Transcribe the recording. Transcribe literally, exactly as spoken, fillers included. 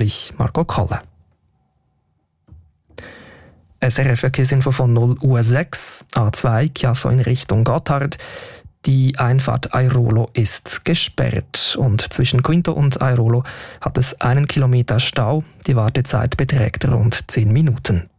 ich Marco Kolle. S R F-Verkehrsinfo von null Uhr sechs, A zwei, Chiasso in Richtung Gotthard. Die Einfahrt Airolo ist gesperrt und zwischen Quinto und Airolo hat es einen Kilometer Stau. Die Wartezeit beträgt rund zehn Minuten.